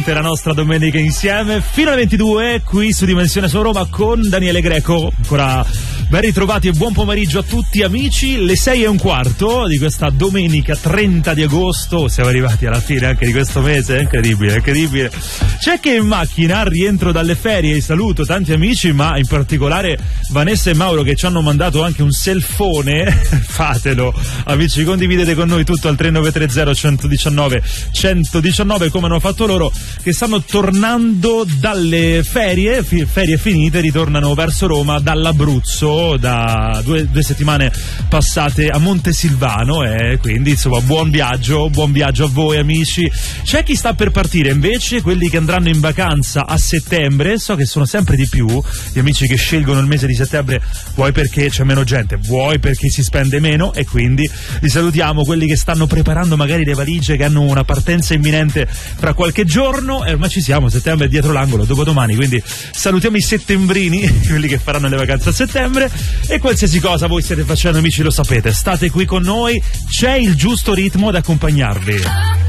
ovviamente la nostra domenica insieme fino alle 22 qui su Dimensione su Roma con Daniele Greco. Ancora ben ritrovati e buon pomeriggio a tutti amici, le 6:15 di questa domenica 30 di agosto, siamo arrivati alla fine anche di questo mese, è incredibile. C'è che in macchina, rientro dalle ferie, saluto tanti amici, ma in particolare Vanessa e Mauro che ci hanno mandato anche un selfone, fatelo amici, condividete con noi tutto al 3930 119 119 come hanno fatto loro, che stanno tornando dalle ferie finite, ritornano verso Roma dall'Abruzzo da due settimane passate a Montesilvano, e quindi insomma buon viaggio a voi amici. C'è chi sta per partire invece, quelli che andranno in vacanza a settembre, so che sono sempre di più gli amici che scelgono il mese di settembre, vuoi perché c'è meno gente, vuoi perché si spende meno, e quindi li salutiamo, quelli che stanno preparando magari le valigie, che hanno una partenza imminente fra qualche giorno, e ormai ci siamo, settembre è dietro l'angolo, dopodomani, quindi salutiamo i settembrini, quelli che faranno le vacanze a settembre. E qualsiasi cosa voi state facendo amici lo sapete, state qui con noi, c'è il giusto ritmo ad accompagnarvi.